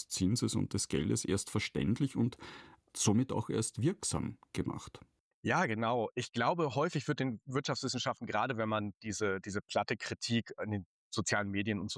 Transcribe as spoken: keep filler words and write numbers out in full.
Zinses und des Geldes erst verständlich und somit auch erst wirksam gemacht. Ja, genau. Ich glaube, häufig wird den Wirtschaftswissenschaften, gerade wenn man diese diese platte Kritik an den sozialen Medien und so